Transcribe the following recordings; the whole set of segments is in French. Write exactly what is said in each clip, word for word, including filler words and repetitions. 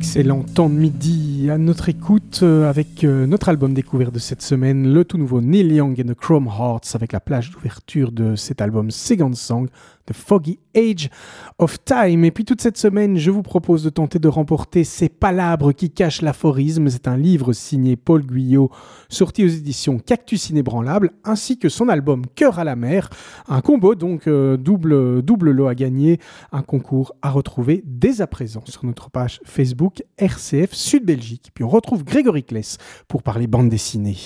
Excellent temps de midi à notre écoute euh, avec euh, notre album découvert de cette semaine, le tout nouveau Neil Young and the Chrome Hearts, avec la plage d'ouverture de cet album Second Song, The Foggy Age of Time. Et puis toute cette semaine, je vous propose de tenter de remporter Ces palabres qui cachent l'aphorisme. C'est un livre signé Paul Guyot, sorti aux éditions Cactus Inébranlable, ainsi que son album Cœur à la mer. Un combo, donc euh, double, double lot à gagner, un concours à retrouver dès à présent sur notre page Facebook R C F Sud Belgique. Puis on retrouve Grégory Kless pour parler bande dessinée.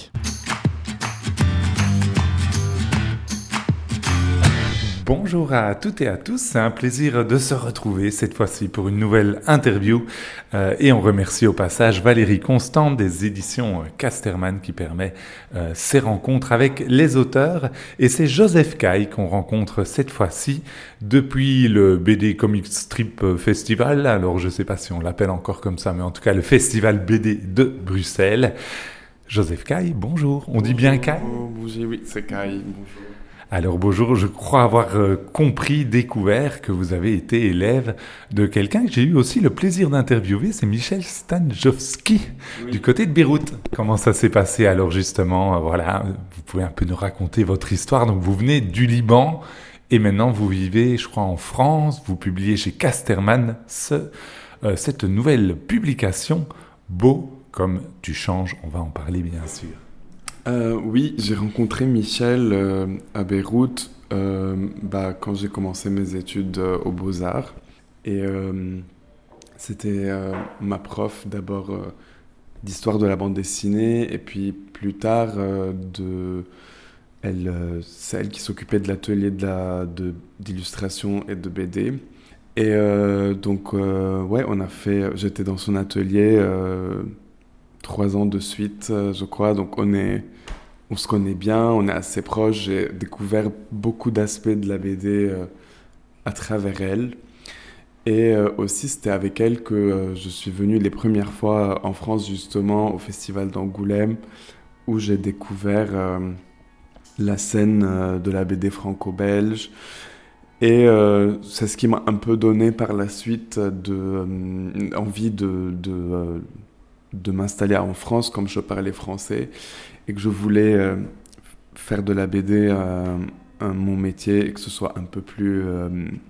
Bonjour à toutes et à tous, c'est un plaisir de se retrouver cette fois-ci pour une nouvelle interview euh, et on remercie au passage Valérie Constant des éditions Casterman qui permet euh, ces rencontres avec les auteurs, et c'est Joseph Caille qu'on rencontre cette fois-ci depuis le B D Comic Strip Festival. Alors je ne sais pas si on l'appelle encore comme ça, mais en tout cas le Festival B D de Bruxelles. Joseph Caille, bonjour, on bonjour, dit bien Caille ? Bonjour, oui, c'est Caille, bonjour. Alors bonjour, je crois avoir euh, compris, découvert que vous avez été élève de quelqu'un que j'ai eu aussi le plaisir d'interviewer, c'est Michel Stanjowski, oui. Du côté de Beyrouth. Comment ça s'est passé alors justement, euh, voilà, vous pouvez un peu nous raconter votre histoire. Donc vous venez du Liban et maintenant vous vivez, je crois, en France, vous publiez chez Casterman ce, euh, cette nouvelle publication, Beau comme tu changes, on va en parler bien sûr. Euh, oui, j'ai rencontré Michel euh, à Beyrouth euh, bah, quand j'ai commencé mes études euh, aux Beaux-Arts. Et euh, c'était euh, ma prof d'abord euh, d'histoire de la bande dessinée, et puis plus tard, euh, de... elle, euh, c'est elle qui s'occupait de l'atelier de la, de, d'illustration et de B D. Et euh, donc, euh, ouais, on a fait... J'étais dans son atelier... Euh, Trois ans de suite, euh, je crois. Donc on est, on se connaît bien, on est assez proches. J'ai découvert beaucoup d'aspects de la B D euh, à travers elle. Et euh, aussi, c'était avec elle que euh, je suis venu les premières fois en France, justement, au Festival d'Angoulême, où j'ai découvert euh, la scène euh, de la B D franco-belge. Et euh, c'est ce qui m'a un peu donné par la suite de, euh, envie de... de euh, de m'installer en France, comme je parlais français, et que je voulais euh, faire de la B D euh, un, mon métier, et que ce soit un peu plus, euh,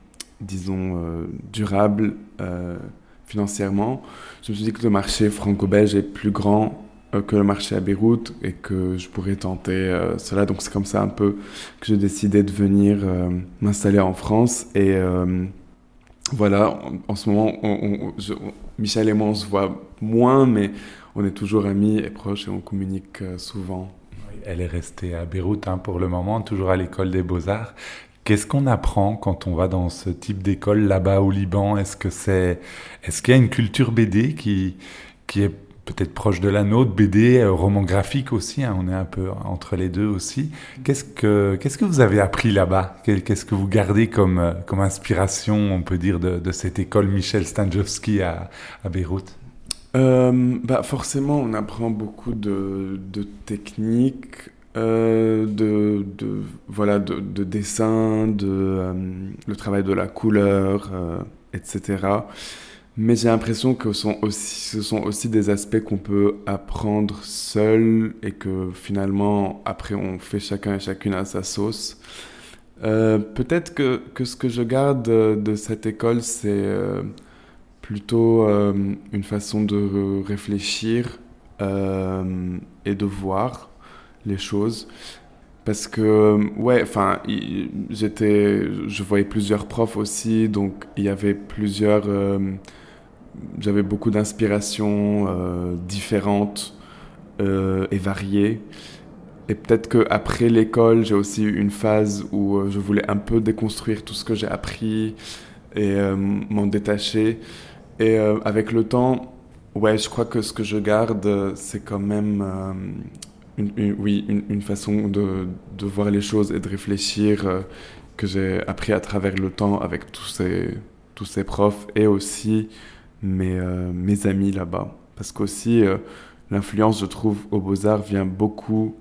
disons, euh, durable euh, financièrement. Je me suis dit que le marché franco-belge est plus grand euh, que le marché à Beyrouth, et que je pourrais tenter euh, cela. Donc c'est comme ça un peu que j'ai décidé de venir euh, m'installer en France. Et euh, voilà, en, en ce moment, on, on, je, on, Michel et moi, on se voit moins, mais on est toujours amis et proches et on communique euh, souvent. Oui, elle est restée à Beyrouth hein, pour le moment, toujours à l'école des Beaux-Arts. Qu'est-ce qu'on apprend quand on va dans ce type d'école là-bas au Liban ? Est-ce que c'est, est-ce qu'il y a une culture B D qui, qui est peut-être proche de la nôtre, B D, euh, roman graphique aussi, hein, on est un peu entre les deux aussi. Qu'est-ce que, qu'est-ce que vous avez appris là-bas ? Qu'est-ce que vous gardez comme, comme inspiration, on peut dire, de, de cette école Michel Stanjowski à, à Beyrouth ? euh, bah forcément, on apprend beaucoup de, de techniques, euh, de, de, voilà, de, de dessin, de, euh, le travail de la couleur, euh, et cetera. Mais j'ai l'impression que ce sont aussi, ce sont aussi des aspects qu'on peut apprendre seul, et que finalement, après, on fait chacun et chacune à sa sauce. Euh, peut-être que, que ce que je garde de, de cette école, c'est euh, plutôt euh, une façon de réfléchir euh, et de voir les choses. Parce que, ouais, enfin, j'étais, je voyais plusieurs profs aussi, donc il y avait plusieurs... Euh, j'avais beaucoup d'inspirations euh, différentes euh, et variées. Et peut-être qu'après l'école, j'ai aussi eu une phase où euh, je voulais un peu déconstruire tout ce que j'ai appris et euh, m'en détacher. Et euh, avec le temps, ouais, je crois que ce que je garde, c'est quand même... Euh, Une, une, oui, une, une façon de, de voir les choses et de réfléchir euh, que j'ai appris à travers le temps avec tous ces, tous ces profs, et aussi mes, euh, mes amis là-bas. Parce qu'aussi, euh, l'influence, je trouve, aux Beaux-Arts vient beaucoup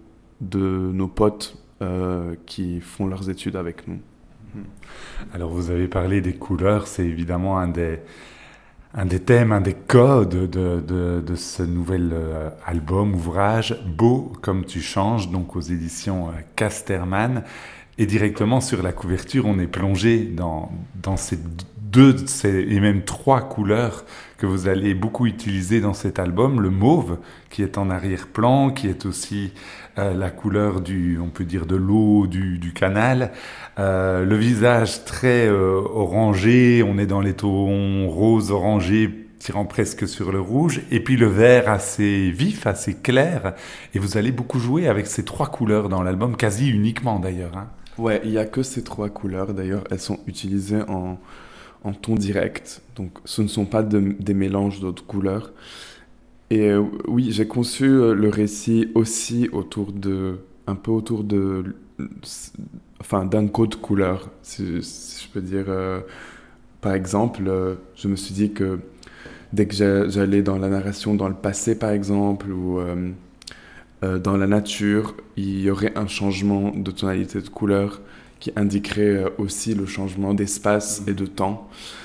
de nos potes euh, qui font leurs études avec nous. Alors, vous avez parlé des couleurs, c'est évidemment un des... un des thèmes, un des codes de, de, de ce nouvel euh, album, ouvrage, Beau comme tu changes, donc aux éditions euh, Casterman. Et directement sur la couverture, on est plongé dans, dans ces deux ces, et même trois couleurs que vous allez beaucoup utiliser dans cet album. Le mauve, qui est en arrière-plan, qui est aussi euh, la couleur du, on peut dire, de l'eau du, du canal. Euh, le visage très euh, orangé, on est dans les tons rose orangé, tirant presque sur le rouge, et puis le vert assez vif, assez clair. Et vous allez beaucoup jouer avec ces trois couleurs dans l'album, quasi uniquement d'ailleurs, hein. Ouais, il n'y a que ces trois couleurs d'ailleurs, elles sont utilisées en, en ton direct, donc ce ne sont pas de, des mélanges d'autres couleurs. Et euh, oui, j'ai conçu euh, le récit aussi autour de, un peu autour de, enfin, d'un code couleur, si, si je peux dire. Euh, par exemple, euh, je me suis dit que dès que j'allais dans la narration, dans le passé par exemple, ou euh, euh, dans la nature, il y aurait un changement de tonalité de couleur qui indiquerait euh, aussi le changement d'espace et de temps.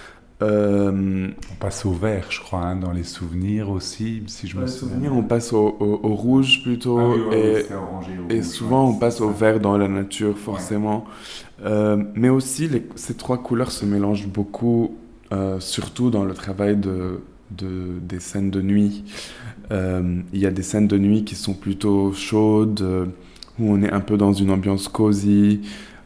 Euh, on passe au vert, je crois, hein, dans les souvenirs aussi, si je me souviens. Souvenirs, on passe au, au, au rouge plutôt, ah oui, ouais, et, ouais, orangé, au et rouge, souvent ouais, on passe ça. Au vert dans la nature, forcément. Ouais. Euh, mais aussi, les, ces trois couleurs se mélangent beaucoup, euh, surtout dans le travail de, de, des scènes de nuit. Euh, il y a des scènes de nuit qui sont plutôt chaudes, euh, où on est un peu dans une ambiance cosy,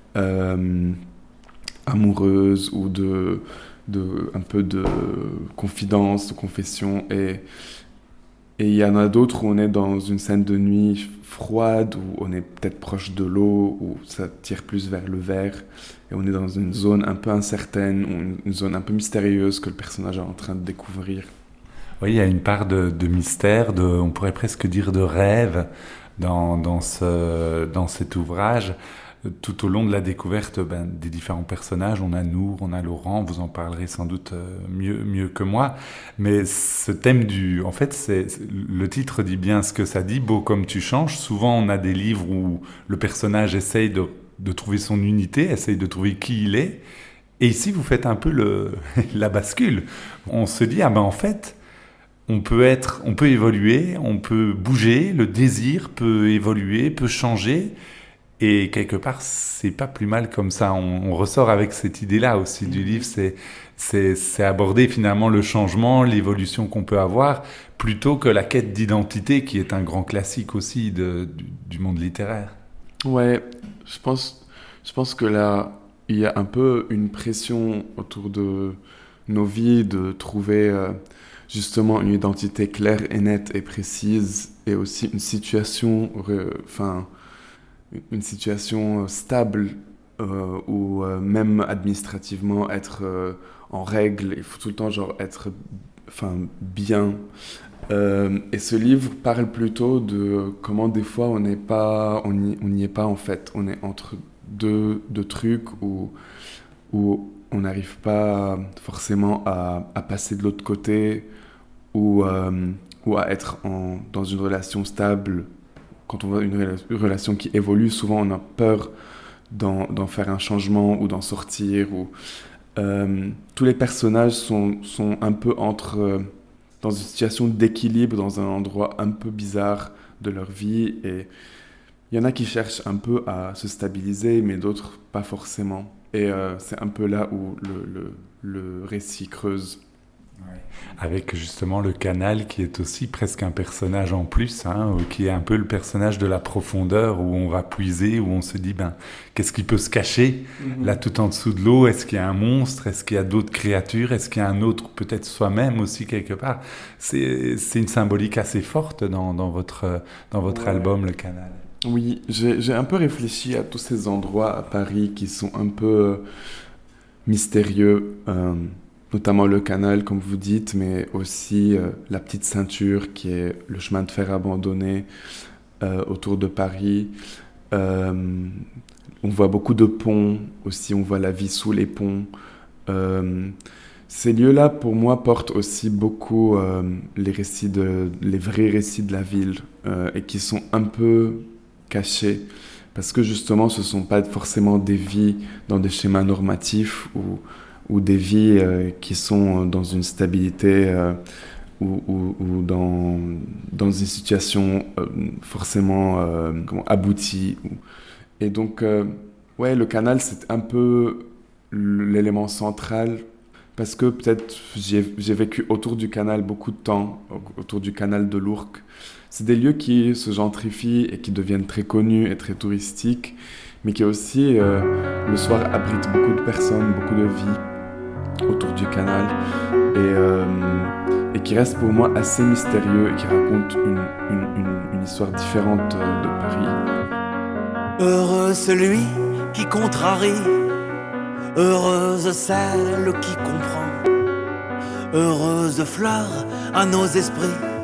euh, amoureuse, ou de... de un peu de confidence, de confession, et et il y en a d'autres où on est dans une scène de nuit froide, où on est peut-être proche de l'eau, où ça tire plus vers le vert, et on est dans une zone un peu incertaine, ou une zone un peu mystérieuse que le personnage est en train de découvrir. Oui, il y a une part de, de mystère, de, on pourrait presque dire de rêve dans, dans, ce, dans cet ouvrage. Tout au long de la découverte ben, des différents personnages, on a Nour, on a Laurent, vous en parlerez sans doute mieux, mieux que moi, mais ce thème du... En fait, c'est, le titre dit bien ce que ça dit, Beau comme tu changes. Souvent, on a des livres où le personnage essaye de, de trouver son unité, essaye de trouver qui il est, et ici, vous faites un peu le, la bascule. On se dit, ah ben en fait... On peut être, on peut évoluer, on peut bouger, le désir peut évoluer, peut changer, et quelque part, c'est pas plus mal comme ça. On, on ressort avec cette idée-là aussi du livre, c'est, c'est, c'est aborder finalement le changement, l'évolution qu'on peut avoir, plutôt que la quête d'identité, qui est un grand classique aussi de, du, du monde littéraire. Ouais, je pense, je pense que là, il y a un peu une pression autour de nos vies de trouver... Euh, justement une identité claire et nette et précise, et aussi une situation, enfin, une situation stable, euh, ou euh, même administrativement être euh, en règle. Il faut tout le temps genre être, enfin, bien. Euh, et ce livre parle plutôt de comment des fois on n'est pas, on n'y on n'y est pas en fait. On est entre deux, deux trucs où où on n'arrive pas forcément à, à passer de l'autre côté, ou, euh, ou à être en, dans une relation stable. Quand on voit une, rela- une relation qui évolue, souvent on a peur d'en, d'en faire un changement ou d'en sortir. Ou, euh, tous les personnages sont, sont un peu entre, euh, dans une situation d'équilibre, dans un endroit un peu bizarre de leur vie. Et il y en a qui cherchent un peu à se stabiliser, mais d'autres pas forcément. Et euh, c'est un peu là où le, le, le récit creuse. Ouais. Avec justement le canal qui est aussi presque un personnage en plus, hein, qui est un peu le personnage de la profondeur, où on va puiser, où on se dit ben, qu'est-ce qui peut se cacher mm-hmm. là tout en dessous de l'eau? Est-ce qu'il y a un monstre? Est-ce qu'il y a d'autres créatures? Est-ce qu'il y a un autre, peut-être soi-même aussi quelque part? C'est, c'est une symbolique assez forte dans, dans votre, dans votre ouais. album, le canal. Oui, j'ai, j'ai un peu réfléchi à tous ces endroits à Paris qui sont un peu euh, mystérieux, euh, notamment le canal, comme vous dites, mais aussi euh, la petite ceinture qui est le chemin de fer abandonné euh, autour de Paris. Euh, on voit beaucoup de ponts aussi, on voit la vie sous les ponts. Euh, ces lieux-là, pour moi, portent aussi beaucoup euh, les récits de, les vrais récits de la ville, euh, et qui sont un peu cachés, parce que justement, ce ne sont pas forcément des vies dans des schémas normatifs où ou des vies euh, qui sont dans une stabilité euh, ou, ou, ou dans, dans une situation euh, forcément euh, comment, aboutie. Et donc, euh, ouais, le canal, c'est un peu l'élément central parce que peut-être j'ai, j'ai vécu autour du canal beaucoup de temps, autour du canal de l'Ourcq. C'est des lieux qui se gentrifient et qui deviennent très connus et très touristiques, mais qui aussi, euh, le soir, abritent beaucoup de personnes, beaucoup de vies autour du canal, et, euh, et qui restent pour moi assez mystérieux et qui racontent une, une, une, une histoire différente de Paris. Heureux celui qui contrarie, heureuse celle qui comprend, heureuse fleur à nos esprits,